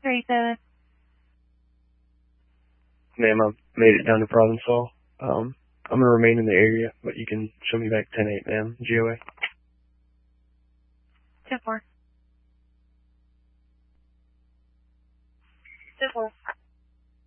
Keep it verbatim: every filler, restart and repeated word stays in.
thirty-seven. Ma'am, I've made it down to Provençal. Um, I'm going to remain in the area, but you can show me back ten eight, ma'am. G O A. ten four. ten four.